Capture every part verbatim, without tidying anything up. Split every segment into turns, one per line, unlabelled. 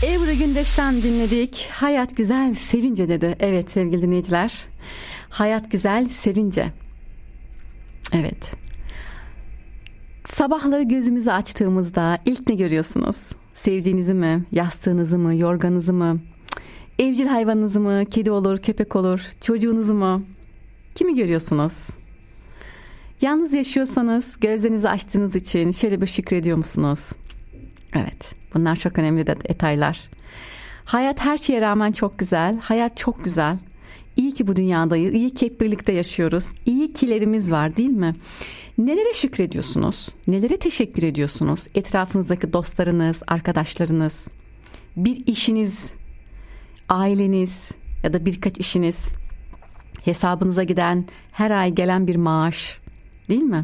Ebru Gündeş'ten dinledik. Hayat güzel sevince dedi. Evet sevgili dinleyiciler. Hayat güzel sevince. Evet. Sabahları gözümüzü açtığımızda ilk ne görüyorsunuz? Sevdiğinizi mi? Yastığınızı mı? Yorganınızı mı? Evcil hayvanınızı mı? Kedi olur, köpek olur. Çocuğunuzu mu? Kimi görüyorsunuz? Yalnız yaşıyorsanız gözlerinizi açtığınız için şöyle bir şükrediyor musunuz? Evet, bunlar çok önemli detaylar. Hayat her şeye rağmen çok güzel. Hayat çok güzel. İyi ki bu dünyadayız. İyi ki hep birlikte yaşıyoruz. İyi kilerimiz var, değil mi? Nelere şükrediyorsunuz? Nelere teşekkür ediyorsunuz? Etrafınızdaki dostlarınız, arkadaşlarınız, bir işiniz, aileniz ya da birkaç işiniz, hesabınıza giden, her ay gelen bir maaş, değil mi?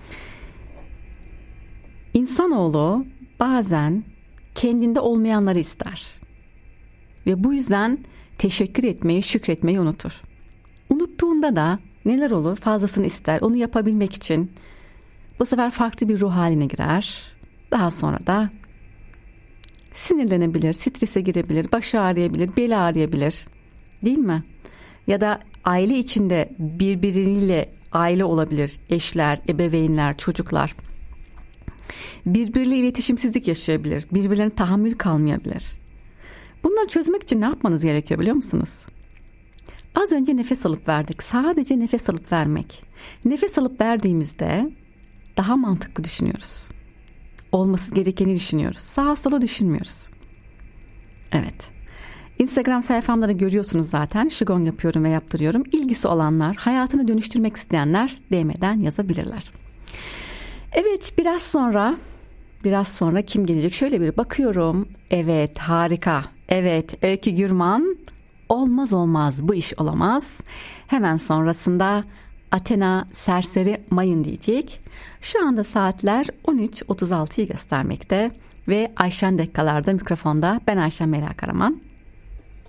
İnsanoğlu bazen kendinde olmayanları ister. Ve bu yüzden teşekkür etmeyi, şükretmeyi unutur. Unuttuğunda da neler olur? Fazlasını ister. Onu yapabilmek için bu sefer farklı bir ruh haline girer. Daha sonra da sinirlenebilir, strese girebilir, başı ağrıyabilir, beli ağrıyabilir. Değil mi? Ya da aile içinde birbiriyle aile olabilir. Eşler, ebeveynler, çocuklar. Birbiriyle iletişimsizlik yaşayabilir. Birbirlerine tahammül kalmayabilir. Bunları çözmek için ne yapmanız gerekiyor biliyor musunuz? Az önce nefes alıp verdik. Sadece nefes alıp vermek. Nefes alıp verdiğimizde daha mantıklı düşünüyoruz. Olması gerekeni düşünüyoruz. Sağa sola düşünmüyoruz. Evet. Instagram sayfamda da görüyorsunuz zaten. Şigon yapıyorum ve yaptırıyorum. İlgisi olanlar, hayatını dönüştürmek isteyenler D M'den yazabilirler. Evet, biraz sonra biraz sonra kim gelecek? Şöyle bir bakıyorum. Evet, harika. Evet, Öykü Gürman. Olmaz olmaz, bu iş olamaz. Hemen sonrasında Athena Serseri Mayın diyecek. Şu anda saatler on üç otuz altıyı göstermekte ve Ayşen Dekkalar'da mikrofonda. Ben Ayşen Mela Karaman.